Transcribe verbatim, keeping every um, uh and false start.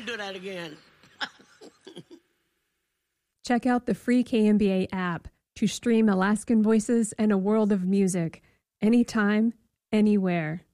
me do that again. Check out the free K M B A app to stream Alaskan Voices and a world of music, anytime, anywhere.